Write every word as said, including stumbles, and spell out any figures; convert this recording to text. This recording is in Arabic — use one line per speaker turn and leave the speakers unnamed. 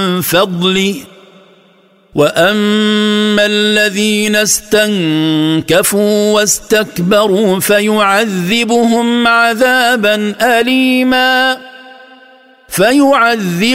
فضله وأما الذين استنكفوا واستكبروا فيعذبهم عذابا أليما فيعذب